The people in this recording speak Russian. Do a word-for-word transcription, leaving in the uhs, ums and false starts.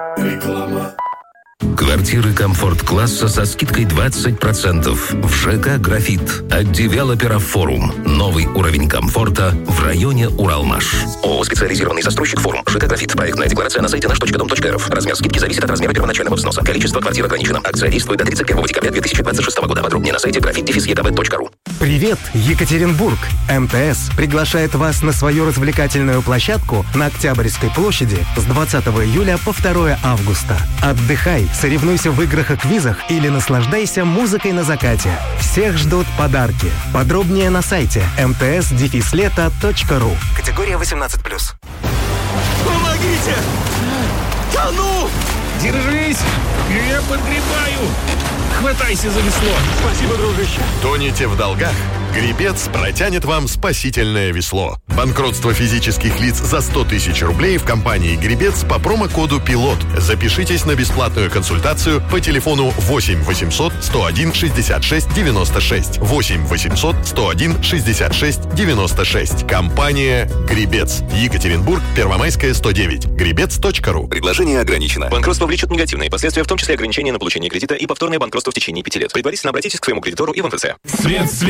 Реклама. Квартиры комфорт-класса со скидкой двадцать процентов в ЖК «Графит» от девелопера «Форум». Новый уровень комфорта в районе Уралмаш. ООО «Специализированный застройщик «Форум». ЖК «Графит». Проектная декларация на сайте наш точка дом точка рф. Размер скидки зависит от размера первоначального взноса. Количество квартир ограничено. Акция действует до тридцать первого декабря две тысячи двадцать шестого года. Подробнее на сайте графит дефис е ка бэ точка ру. Привет, Екатеринбург! МТС приглашает вас на свою развлекательную площадку на Октябрьской площади с двадцатого июля по второе августа. Отдыхай, соревнуйся в играх и квизах или наслаждайся музыкой на закате. Всех ждут подарки. Подробнее на сайте эм тэ эс дефис лето точка ру. Категория восемнадцать плюс. Помогите! Тону! Держись! Я подгребаю! Хватайся за весло! Спасибо, дружище! Тонете в долгах? Гребец протянет вам спасительное весло. Банкротство физических лиц за сто тысяч рублей в компании «Гребец» по промокоду «Пилот». Запишитесь на бесплатную консультацию по телефону восемь восемьсот сто один шестьдесят шесть девяносто шесть. восемь восемьсот сто один шестьдесят шесть девяносто шесть. Компания «Гребец». Екатеринбург, Первомайская, сто девять. гребец точка ру. Предложение ограничено. Банкротство влечет негативные последствия, в том числе ограничение на получение кредита и повторное банкротство в течение пяти лет. Предварительно обратитесь к своему кредитору и в МФЦ. Следствие